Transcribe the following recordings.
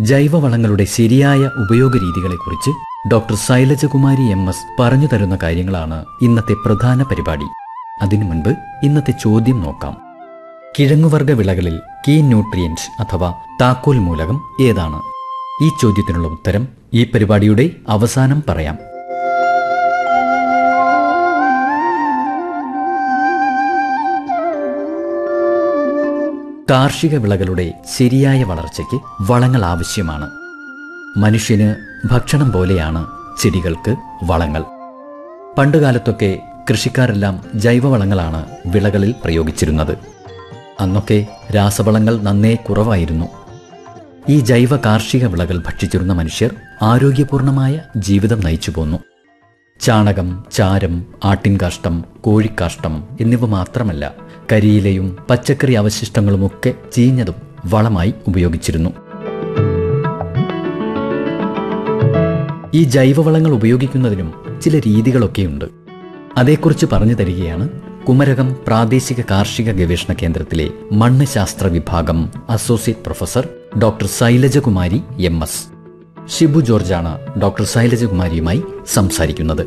ജൈവവളങ്ങളുടെ ശരിയായ ഉപയോഗ രീതികളെക്കുറിച്ച് ഡോക്ടർ ശൈലജകുമാരി MS പറഞ്ഞു തരുന്ന കാര്യങ്ങളാണ് ഇന്നത്തെ പ്രധാന പരിപാടി. അതിനു മുൻപ് ഇന്നത്തെ ചോദ്യം നോക്കാം. കിഴങ്ങുവർഗ വിളകളിൽ കീ ന്യൂട്രിയൻസ് അഥവാ താക്കോൽ മൂലകം ഏതാണ്? ഈ ചോദ്യത്തിനുള്ള ഉത്തരം ഈ പരിപാടിയുടെ അവസാനം പറയാം. കാർഷിക വിളകളുടെ ശരിയായ വളർച്ചയ്ക്ക് വളങ്ങൾ ആവശ്യമാണ്. മനുഷ്യന് ഭക്ഷണം പോലെയാണ് ചെടികൾക്ക് വളങ്ങൾ. പണ്ടുകാലത്തൊക്കെ കൃഷിക്കാരെല്ലാം ജൈവവളങ്ങളാണ് വിളകളിൽ പ്രയോഗിച്ചിരുന്നത്. അന്നൊക്കെ രാസവളങ്ങൾ നന്നേ കുറവായിരുന്നു. ഈ ജൈവ കാർഷിക വിളകൾ ഭക്ഷിച്ചിരുന്ന മനുഷ്യർ ആരോഗ്യപൂർണമായ ജീവിതം നയിച്ചു പോന്നു. ചാണകം, ചാരം, ആട്ടിൻകാഷ്ടം, കോഴിക്കാഷ്ടം എന്നിവ മാത്രമല്ല, കരിയിലയും പച്ചക്കറി അവശിഷ്ടങ്ങളുമൊക്കെ ചീഞ്ഞതും വളമായി ഉപയോഗിച്ചിരുന്നു. ഈ ജൈവവളങ്ങൾ ഉപയോഗിക്കുന്നതിനും ചില രീതികളൊക്കെയുണ്ട്. അതേക്കുറിച്ച് പറഞ്ഞു തരികയാണ് കുമരകം പ്രാദേശിക കാർഷിക ഗവേഷണ കേന്ദ്രത്തിലെ മണ്ണ് ശാസ്ത്ര വിഭാഗം associate professor doctor Shailaja Kumari MS. Shibu ജോർജാണ് doctor ശൈലജകുമാരിയുമായി സംസാരിക്കുന്നത്.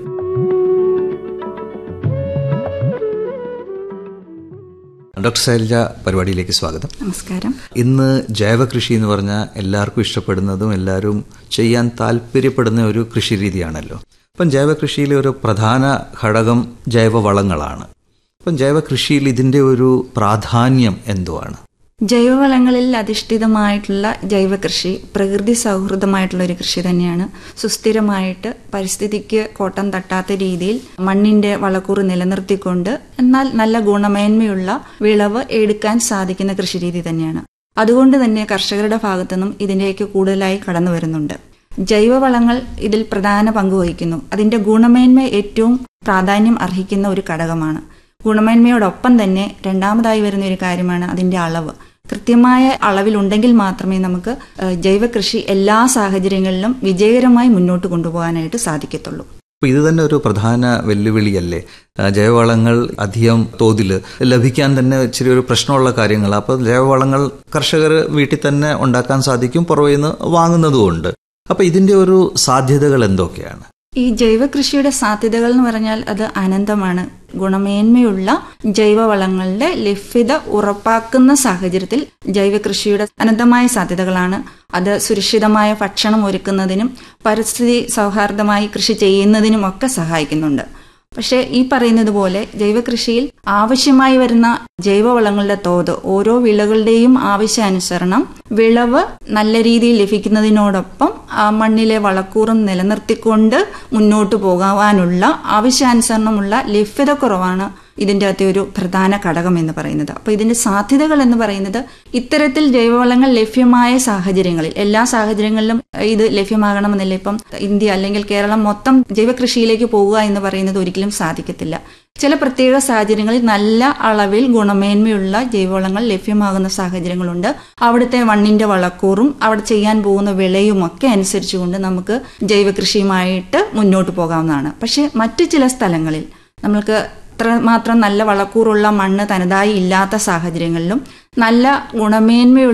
ഡോക്ടർ ശൈലജ, പരിപാടിയിലേക്ക് സ്വാഗതം. നമസ്കാരം. ഇന്ന് ജൈവ കൃഷി എന്ന് പറഞ്ഞാൽ എല്ലാവർക്കും ഇഷ്ടപ്പെടുന്നതും എല്ലാവരും ചെയ്യാൻ താല്പര്യപ്പെടുന്ന ഒരു കൃഷി രീതിയാണല്ലോ. അപ്പം ജൈവ കൃഷിയിലെ ഒരു പ്രധാന ഘടകം ജൈവവളങ്ങളാണ്. അപ്പം ജൈവ കൃഷിയിൽ ഇതിൻ്റെ ഒരു പ്രാധാന്യം എന്തുവാണ്? ജൈവവളങ്ങളിൽ അധിഷ്ഠിതമായിട്ടുള്ള ജൈവ കൃഷി പ്രകൃതി സൗഹൃദമായിട്ടുള്ള ഒരു കൃഷി തന്നെയാണ്. സുസ്ഥിരമായിട്ട് പരിസ്ഥിതിക്ക് കോട്ടം തട്ടാത്ത രീതിയിൽ മണ്ണിന്റെ വളക്കൂറ് നിലനിർത്തിക്കൊണ്ട് എന്നാൽ നല്ല ഗുണമേന്മയുള്ള വിളവ് എടുക്കാൻ സാധിക്കുന്ന കൃഷിരീതി തന്നെയാണ്. അതുകൊണ്ട് തന്നെ കർഷകരുടെ ഭാഗത്തുനിന്നും ഇതിലേക്ക് കൂടുതലായി കടന്നു വരുന്നുണ്ട്. ജൈവവളങ്ങൾ ഇതിൽ പ്രധാന പങ്ക് വഹിക്കുന്നു. അതിന്റെ ഗുണമേന്മ ഏറ്റവും പ്രാധാന്യം അർഹിക്കുന്ന ഒരു ഘടകമാണ്. ഗുണമേന്മയോടൊപ്പം തന്നെ രണ്ടാമതായി വരുന്ന ഒരു കാര്യമാണ് അതിന്റെ അളവ്. കൃത്യമായ അളവിലുണ്ടെങ്കിൽ മാത്രമേ നമുക്ക് ജൈവ കൃഷി എല്ലാ സാഹചര്യങ്ങളിലും വിജയകരമായി മുന്നോട്ട് കൊണ്ടുപോകാനായിട്ട് സാധിക്കത്തുള്ളൂ. അപ്പോൾ ഇത് തന്നെ ഒരു പ്രധാന വെല്ലുവിളിയല്ലേ? ജൈവവളങ്ങൾ അധികം തോതിൽ ലഭിക്കാൻ തന്നെ ഇച്ചിരി ഒരു പ്രശ്നമുള്ള കാര്യങ്ങളാണ്. അപ്പോൾ ജൈവവളങ്ങൾ കർഷകർ വീട്ടിൽ തന്നെ ഉണ്ടാക്കാൻ സാധിക്കും, പുറമേ നിന്ന് വാങ്ങുന്നതുമുണ്ട്. അപ്പോൾ ഇതിന്റെ ഒരു സാധ്യതകൾ എന്തൊക്കെയാണ്? ഈ ജൈവ കൃഷിയുടെ സാധ്യതകൾ എന്ന് പറഞ്ഞാൽ അത് അനന്തമാണ്. ഗുണമേന്മയുള്ള ജൈവവളങ്ങളുടെ ലഭ്യത ഉറപ്പാക്കുന്ന സാഹചര്യത്തിൽ ജൈവ കൃഷിയുടെ അനന്തമായ സാധ്യതകളാണ്. അത് സുരക്ഷിതമായ ഭക്ഷണം ഒരുക്കുന്നതിനും പരിസ്ഥിതി സൗഹാർദ്ദമായി കൃഷി ചെയ്യുന്നതിനുമൊക്കെ സഹായിക്കുന്നുണ്ട്. പക്ഷേ ഈ പറയുന്നത് പോലെ ജൈവകൃഷിയിൽ ആവശ്യമായി വരുന്ന ജൈവവളങ്ങളുടെ തോത് ഓരോ വിളകളുടെയും ആവശ്യാനുസരണം വിളവ് നല്ല രീതിയിൽ ലഭിക്കുന്നതിനോടൊപ്പം മണ്ണിലെ വളക്കൂറും നിലനിർത്തിക്കൊണ്ട് മുന്നോട്ട് പോകാനുള്ള ആവശ്യാനുസരണമുള്ള ലഭ്യത കുറവാണ് ഇതിൻ്റെ അകത്തെ ഒരു പ്രധാന ഘടകം എന്ന് പറയുന്നത്. അപ്പോൾ ഇതിന്റെ സാധ്യതകൾ എന്ന് പറയുന്നത് ഇത്തരത്തിൽ ജൈവവളങ്ങൾ ലഭ്യമായ സാഹചര്യങ്ങളിൽ, എല്ലാ സാഹചര്യങ്ങളിലും ഇത് ലഭ്യമാകണമെന്നില്ല. ഇപ്പം ഇന്ത്യ അല്ലെങ്കിൽ കേരളം മൊത്തം ജൈവകൃഷിയിലേക്ക് പോകുക എന്ന് പറയുന്നത് ഒരിക്കലും സാധിക്കത്തില്ല. ചില പ്രത്യേക സാഹചര്യങ്ങളിൽ നല്ല അളവിൽ ഗുണമേന്മയുള്ള ജൈവവളങ്ങൾ ലഭ്യമാകുന്ന സാഹചര്യങ്ങളുണ്ട്. അവിടുത്തെ മണ്ണിന്റെ വളക്കൂറും അവിടെ ചെയ്യാൻ പോകുന്ന വിളയുമൊക്കെ അനുസരിച്ചുകൊണ്ട് നമുക്ക് ജൈവകൃഷിയുമായിട്ട് മുന്നോട്ട് പോകാവുന്നതാണ്. പക്ഷെ മറ്റു ചില സ്ഥലങ്ങളിൽ നമ്മൾക്ക് മാത്രം നല്ല വളക്കൂറുള്ള മണ്ണ് തനതായി ഇല്ലാത്ത സാഹചര്യങ്ങളിലും നല്ല ഗുണമേന്മയുള്ള